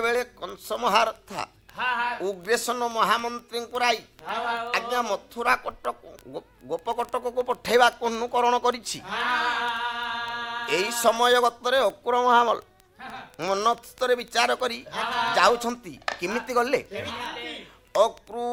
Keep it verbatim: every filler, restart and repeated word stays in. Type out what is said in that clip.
ଯେତେବେଳେ କଂସ ମହାରଥା ଉଗ୍ରେସନ ମହାମନ୍ତ୍ରୀଙ୍କୁ ରାଇ ଆଜ୍ଞା ମଥୁରା କଟକ ଗୋପ କଟକକୁ ପଠେଇବାକୁ ଅନୁକରଣ କରିଛି। ଏହି ସମୟ ଗତରେ ଅକ୍ରୁର ମହାମଲ ମନସ୍ତରେ ବିଚାର କରି ଯାଉଛନ୍ତି। କେମିତି ଗଲେ? ଅକ୍ରୁ